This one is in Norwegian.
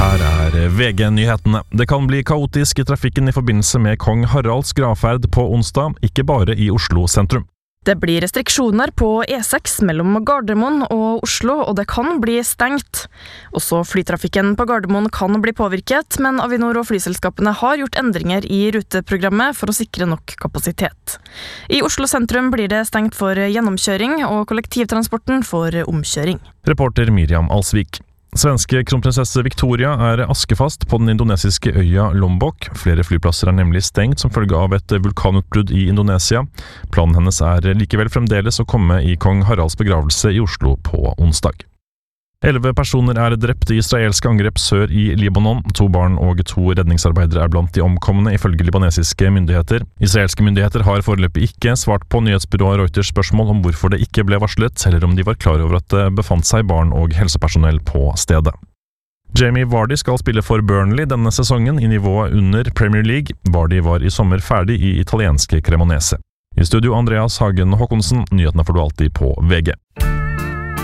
Her VG-nyhetene. Det kan bli kaotisk i trafikken i forbindelse med Kong Haralds gravferd på onsdag, ikke bare i Oslo sentrum. Det blir restriksjoner på E6 mellom Gardermoen og Oslo, og det kan bli stengt. Også flytrafikken på Gardermoen kan bli påvirket, men Avinor og flyselskapene har gjort endringer i ruteprogrammet for å sikre nok kapasitet. I Oslo sentrum blir det stengt for gjennomkjøring, og kollektivtransporten for omkjøring. Reporter Miriam Alsvik. Svenske kronprinsesse Victoria askefast på den indonesiske øya Lombok. Flere flyplasser nemlig stengt som følge av et vulkanutbrudd i Indonesia. Planen hennes likevel fremdeles å komme i Kong Haralds begravelse i Oslo på onsdag. 11 personer drept i israelske angrep sør i Libanon. 2 barn og 2 redningsarbeidere blant de omkomne, ifølge libanesiske myndigheter. Israelske myndigheter har foreløpig ikke svart på nyhetsbyrået Reuters spørsmål om hvorfor det ikke ble varslet, eller om de var klar over at det befant seg barn og helsepersonell på stedet. Jamie Vardy skal spille for Burnley denne sesongen i nivået under Premier League. Vardy var i sommer ferdig i italienske Cremonese. I studio Andreas Hagen Håkonsen, nyhetene får du alltid på VG.